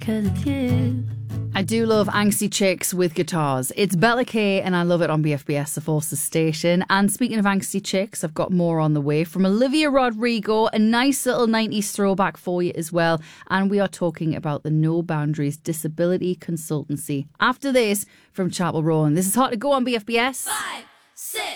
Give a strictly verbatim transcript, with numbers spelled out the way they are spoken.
'cause it's you. I do love angsty chicks with guitars. It's Bella K and I love it on B F B S, the Forces station. And speaking of angsty chicks, I've got more on the way from Olivia Rodrigo, a nice little nineties throwback for you as well. And we are talking about the No Boundaries Disability Consultancy. After this, from Chapel Row, and this is Hot to Go on B F B S. Five, six.